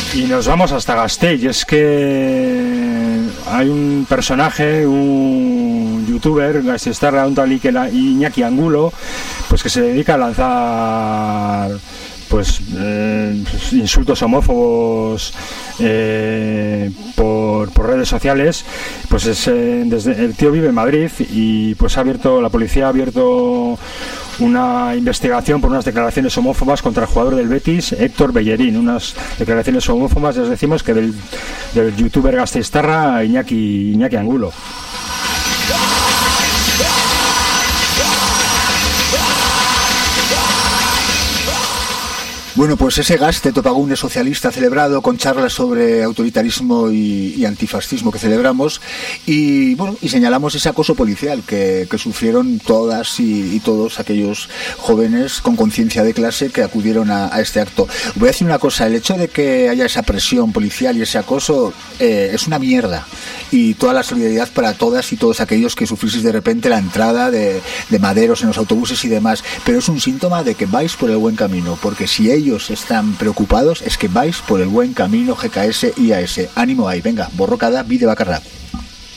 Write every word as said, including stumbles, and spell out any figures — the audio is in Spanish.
Y nos vamos hasta Gasteiz. Y es que hay un personaje, un youtuber, gasteiztarra, un tal Iñaki Angulo, pues que se dedica a lanzar pues eh, insultos homófobos eh, por, por redes sociales. Pues es, eh, desde, el tío vive en Madrid y pues ha abierto, la policía ha abierto una investigación por unas declaraciones homófobas contra el jugador del Betis, Héctor Bellerín, unas declaraciones homófobas, ya os decimos, que del, del youtuber gasteiztarra Iñaki, Iñaki Angulo. Bueno, pues ese gaste topagune socialista celebrado con charlas sobre autoritarismo y, y antifascismo que celebramos y bueno, y señalamos ese acoso policial que, que sufrieron todas y, y todos aquellos jóvenes con conciencia de clase que acudieron a, a este acto. Voy a decir una cosa, el hecho de que haya esa presión policial y ese acoso eh, es una mierda, y toda la solidaridad para todas y todos aquellos que sufristeis de repente la entrada de, de maderos en los autobuses y demás, pero es un síntoma de que vais por el buen camino, porque si ellos están preocupados es que vais por el buen camino. G K S I A S, ánimo ahí, venga, borrokada bide bakarra.